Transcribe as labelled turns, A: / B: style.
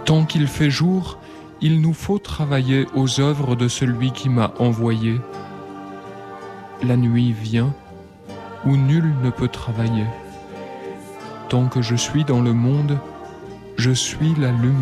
A: Tant qu'il fait jour, il nous faut travailler aux œuvres de celui qui m'a envoyé. La nuit vient où nul ne peut travailler. Tant que je suis dans le monde, je suis la lumière.